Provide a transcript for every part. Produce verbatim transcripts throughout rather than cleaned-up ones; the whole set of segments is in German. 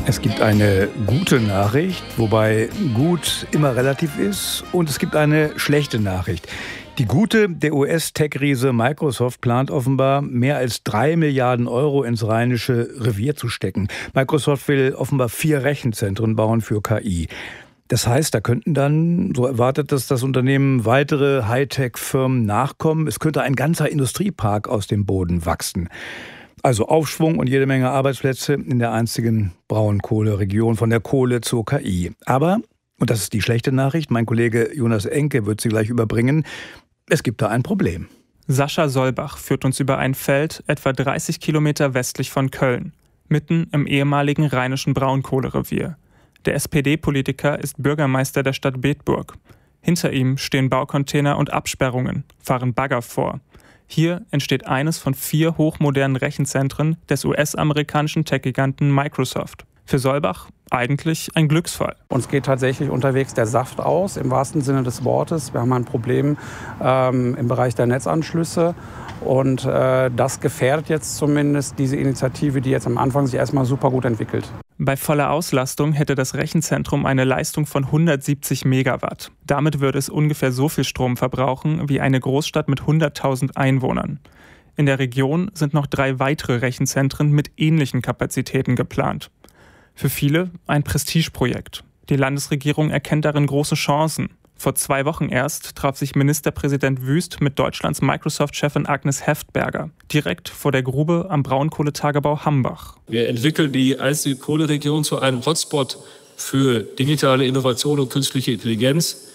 Es gibt eine gute Nachricht, wobei gut immer relativ ist, und es gibt eine schlechte Nachricht. Die gute, der U S-Tech-Riese Microsoft plant offenbar, mehr als drei Milliarden Euro ins rheinische Revier zu stecken. Microsoft will offenbar vier Rechenzentren bauen für K I. Das heißt, da könnten dann, so erwartet das das Unternehmen, weitere Hightech-Firmen nachkommen. Es könnte ein ganzer Industriepark aus dem Boden wachsen. Also Aufschwung und jede Menge Arbeitsplätze in der einzigen Braunkohleregion, von der Kohle zur K I. Aber, und das ist die schlechte Nachricht, mein Kollege Jonas Enke wird sie gleich überbringen, es gibt da ein Problem. Sascha Solbach führt uns über ein Feld etwa dreißig Kilometer westlich von Köln, mitten im ehemaligen rheinischen Braunkohlerevier. Der S P D-Politiker ist Bürgermeister der Stadt Bedburg. Hinter ihm stehen Baucontainer und Absperrungen, fahren Bagger vor. Hier entsteht eines von vier hochmodernen Rechenzentren des U S-amerikanischen Tech-Giganten Microsoft. Für Solbach eigentlich ein Glücksfall. Uns geht tatsächlich unterwegs der Saft aus, im wahrsten Sinne des Wortes. Wir haben ein Problem ähm, im Bereich der Netzanschlüsse. Und äh, das gefährdet jetzt zumindest diese Initiative, die jetzt am Anfang sich erstmal super gut entwickelt. Bei voller Auslastung hätte das Rechenzentrum eine Leistung von hundertsiebzig Megawatt. Damit würde es ungefähr so viel Strom verbrauchen wie eine Großstadt mit hunderttausend Einwohnern. In der Region sind noch drei weitere Rechenzentren mit ähnlichen Kapazitäten geplant. Für viele ein Prestigeprojekt. Die Landesregierung erkennt darin große Chancen. Vor zwei Wochen erst traf sich Ministerpräsident Wüst mit Deutschlands Microsoft-Chefin Agnes Heftberger direkt vor der Grube am Braunkohletagebau Hambach. Wir entwickeln die einzige Kohleregion zu einem Hotspot für digitale Innovation und künstliche Intelligenz.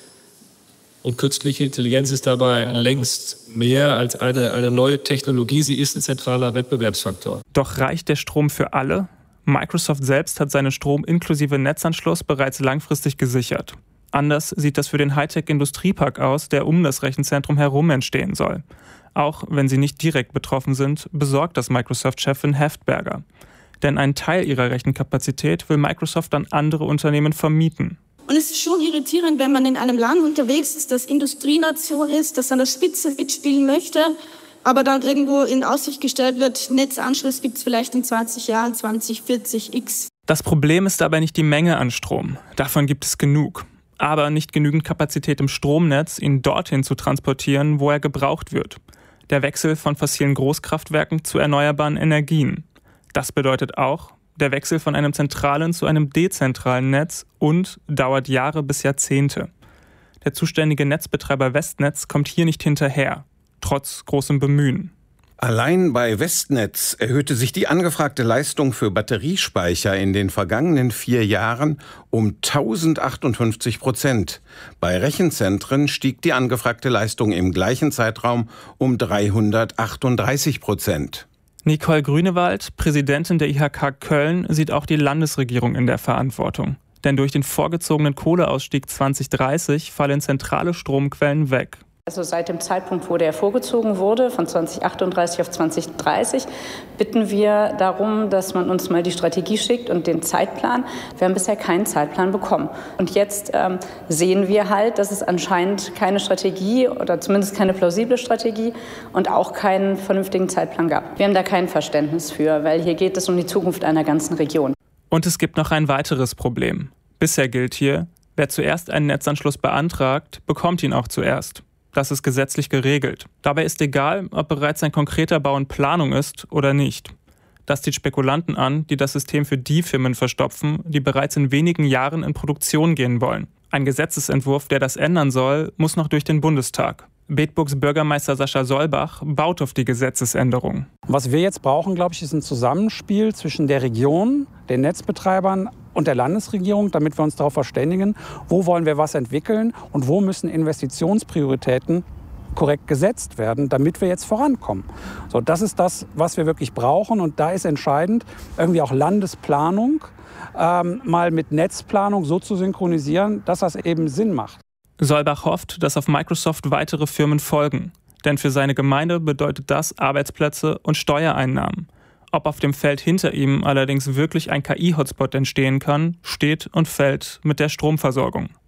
Und künstliche Intelligenz ist dabei längst mehr als eine, eine neue Technologie. Sie ist ein zentraler Wettbewerbsfaktor. Doch reicht der Strom für alle? Microsoft selbst hat seinen Strom inklusive Netzanschluss bereits langfristig gesichert. Anders sieht das für den Hightech-Industriepark aus, der um das Rechenzentrum herum entstehen soll. Auch wenn sie nicht direkt betroffen sind, besorgt das Microsoft-Chefin Heftberger. Denn einen Teil ihrer Rechenkapazität will Microsoft an andere Unternehmen vermieten. Und es ist schon irritierend, wenn man in einem Land unterwegs ist, das Industrienation ist, das an der Spitze mitspielen möchte, aber dann irgendwo in Aussicht gestellt wird, Netzanschluss gibt es vielleicht in zwanzig Jahren, zwanzig vierzig x. Das Problem ist aber nicht die Menge an Strom. Davon gibt es genug. Aber nicht genügend Kapazität im Stromnetz, ihn dorthin zu transportieren, wo er gebraucht wird. Der Wechsel von fossilen Großkraftwerken zu erneuerbaren Energien. Das bedeutet auch der Wechsel von einem zentralen zu einem dezentralen Netz und dauert Jahre bis Jahrzehnte. Der zuständige Netzbetreiber Westnetz kommt hier nicht hinterher, trotz großem Bemühen. Allein bei Westnetz erhöhte sich die angefragte Leistung für Batteriespeicher in den vergangenen vier Jahren um tausendachtundfünfzig Prozent. Bei Rechenzentren stieg die angefragte Leistung im gleichen Zeitraum um dreihundertachtunddreißig Prozent. Nicole Grünewald, Präsidentin der I H K Köln, sieht auch die Landesregierung in der Verantwortung. Denn durch den vorgezogenen Kohleausstieg zwanzig dreißig fallen zentrale Stromquellen weg. Also seit dem Zeitpunkt, wo der vorgezogen wurde, von zwanzig achtunddreißig auf zwanzig dreißig, bitten wir darum, dass man uns mal die Strategie schickt und den Zeitplan. Wir haben bisher keinen Zeitplan bekommen. Und jetzt ähm, sehen wir halt, dass es anscheinend keine Strategie oder zumindest keine plausible Strategie und auch keinen vernünftigen Zeitplan gab. Wir haben da kein Verständnis für, weil hier geht es um die Zukunft einer ganzen Region. Und es gibt noch ein weiteres Problem. Bisher gilt hier, wer zuerst einen Netzanschluss beantragt, bekommt ihn auch zuerst. Das ist gesetzlich geregelt. Dabei ist egal, ob bereits ein konkreter Bau in Planung ist oder nicht. Das zieht Spekulanten an, die das System für die Firmen verstopfen, die bereits in wenigen Jahren in Produktion gehen wollen. Ein Gesetzesentwurf, der das ändern soll, muss noch durch den Bundestag. Bedburgs Bürgermeister Sascha Solbach baut auf die Gesetzesänderung. Was wir jetzt brauchen, glaube ich, ist ein Zusammenspiel zwischen der Region, den Netzbetreibern und der Landesregierung, damit wir uns darauf verständigen, wo wollen wir was entwickeln und wo müssen Investitionsprioritäten korrekt gesetzt werden, damit wir jetzt vorankommen. So, das ist das, was wir wirklich brauchen, und da ist entscheidend, irgendwie auch Landesplanung ähm, mal mit Netzplanung so zu synchronisieren, dass das eben Sinn macht. Solbach hofft, dass auf Microsoft weitere Firmen folgen. Denn für seine Gemeinde bedeutet das Arbeitsplätze und Steuereinnahmen. Ob auf dem Feld hinter ihm allerdings wirklich ein K I-Hotspot entstehen kann, steht und fällt mit der Stromversorgung.